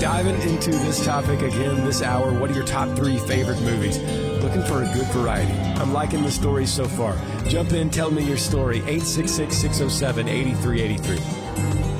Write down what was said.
Diving into this topic again this hour. What are your top 3 favorite movies? Looking for a good variety. I'm liking the stories so far. Jump in, tell me your story. 866-607-8383.